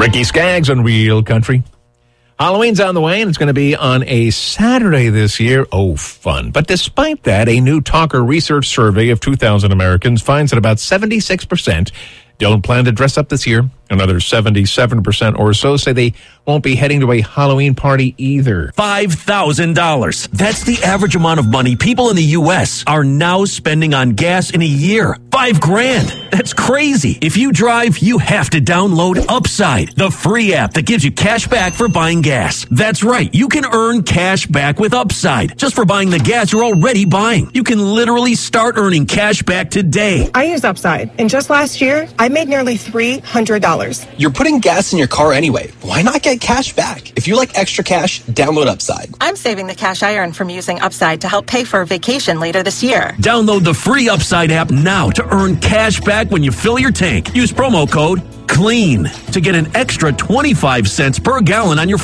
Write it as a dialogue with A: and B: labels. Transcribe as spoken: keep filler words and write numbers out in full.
A: Ricky Skaggs on Real Country. Halloween's on the way, and it's going to be on a Saturday this year. Oh, fun. But despite that, a new Talker research survey of two thousand Americans finds that about seventy-six percent don't plan to dress up this year. Another seventy-seven percent or so say they won't be heading to a Halloween party either.
B: five thousand dollars. That's the average amount of money people in the U S are now spending on gas in a year. Five grand. That's crazy. If you drive, you have to download Upside, the free app that gives you cash back for buying gas. That's right. You can earn cash back with Upside just for buying the gas you're already buying. You can literally start earning cash back today.
C: I use Upside, and just last year, I made nearly three hundred dollars.
D: You're putting gas in your car anyway. Why not get cash back? If you like extra cash, download Upside.
E: I'm saving the cash I earn from using Upside to help pay for a vacation later this year.
B: Download the free Upside app now to earn cash back when you fill your tank. Use promo code CLEAN to get an extra twenty-five cents per gallon on your